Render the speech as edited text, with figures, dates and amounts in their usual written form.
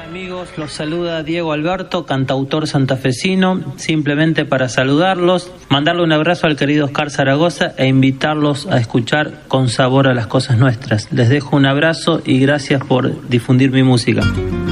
Amigos, los saluda Diego Alberto, cantautor santafesino, simplemente para saludarlos, mandarle un abrazo al querido Oscar Zaragoza e invitarlos a escuchar Con Sabor a las Cosas Nuestras. Les dejo un abrazo y gracias por difundir mi música.